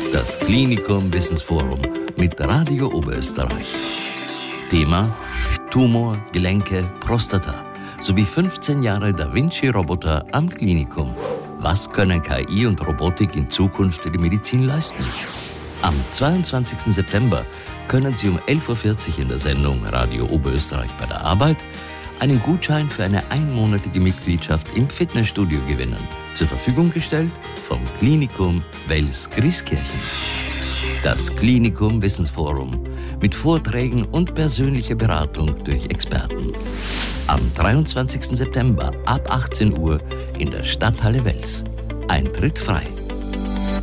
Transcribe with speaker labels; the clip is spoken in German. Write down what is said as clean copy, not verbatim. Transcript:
Speaker 1: Das Klinikum Wissensforum mit Radio Oberösterreich. Thema: Tumor, Gelenke, Prostata sowie 15 Jahre Da Vinci-Roboter am Klinikum. Was können KI und Robotik in Zukunft für die Medizin leisten? Am 22. September können Sie um 11.40 Uhr in der Sendung Radio Oberösterreich bei der Arbeit einen Gutschein für eine einmonatige Mitgliedschaft im Fitnessstudio gewinnen. Zur Verfügung gestellt vom Klinikum Wels-Grieskirchen. Das Klinikum Wissensforum mit Vorträgen und persönlicher Beratung durch Experten. Am 23. September ab 18 Uhr in der Stadthalle Wels. Eintritt frei.